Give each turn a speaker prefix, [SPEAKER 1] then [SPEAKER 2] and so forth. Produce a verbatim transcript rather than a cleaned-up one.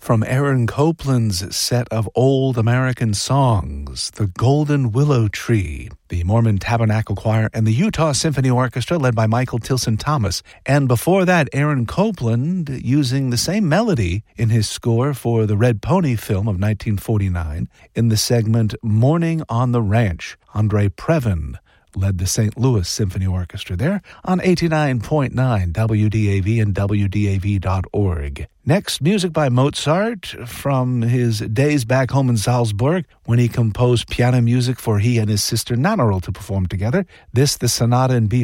[SPEAKER 1] From Aaron Copland's set of old American songs, The Golden Willow Tree, the Mormon Tabernacle Choir, and the Utah Symphony Orchestra led by Michael Tilson Thomas. And before that, Aaron Copland using the same melody in his score for the Red Pony film of nineteen forty-nine in the segment Morning on the Ranch. Andre Previn led the Saint Louis Symphony Orchestra there on eighty-nine point nine W D A V and W D A V dot org. Next, music by Mozart from his days back home in Salzburg when he composed piano music for he and his sister Nannerl to perform together. This, the Sonata in B